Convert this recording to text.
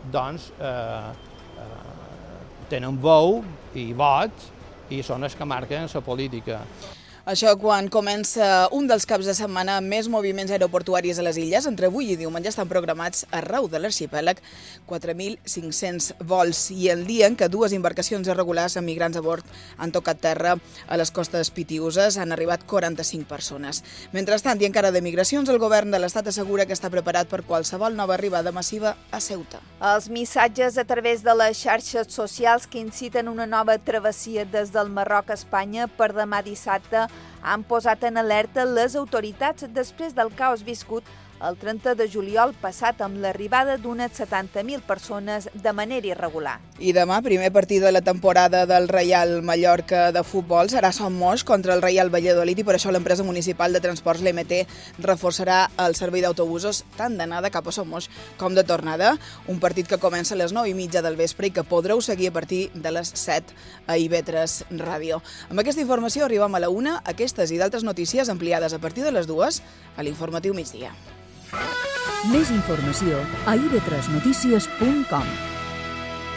doncs tenen veu i vot i són els que marquen la política. Això quan comença un dels caps de setmana amb més moviments aeroportuaris a les illes. Entre avui i diumenge estan programats arreu de l'arxipèlag 4.500 vols i el dia en què 2 embarcacions irregulars amb migrants a bord han tocat terra a les costes pitiüses han arribat 45 persones. Mentrestant, i encara de migracions, el govern de l'Estat assegura que està preparat per qualsevol nova arribada massiva a Ceuta. Els missatges a través de les xarxes socials que inciten una nova travessia des del Marroc a Espanya per demà dissabte han posat en alerta les autoritats després del caos viscut el 30 de juliol passat amb l'arribada d'unes 70.000 persones de manera irregular. I demà, primer partit de la temporada del Reial Mallorca de futbol serà Son Moix contra el Reial Valladolid i per això l'empresa municipal de transports, l'EMT, reforçarà el servei d'autobusos tant d'anada cap a Son Moix com de tornada. Un partit que comença a les 9:30 del vespre i que podreu seguir a partir de les 7 a IB3 Ràdio. Amb aquesta informació arribem a la 1. Aquestes i d'altres notícies ampliades a partir de les 2 a l'informatiu migdia. Més informació a ib3notícies.com.